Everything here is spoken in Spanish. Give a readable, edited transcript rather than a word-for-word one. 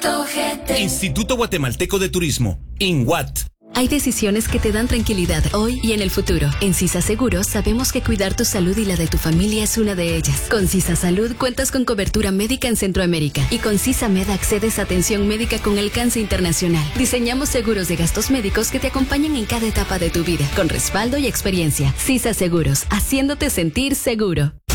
Instituto Guatemalteco de Turismo, INGUAT. Hay decisiones que te dan tranquilidad hoy y en el futuro. En CISA Seguros sabemos que cuidar tu salud y la de tu familia es una de ellas. Con CISA Salud cuentas con cobertura médica en Centroamérica y con CISA Med accedes a atención médica con alcance internacional. Diseñamos seguros de gastos médicos que te acompañan en cada etapa de tu vida, con respaldo y experiencia. CISA Seguros, haciéndote sentir seguro.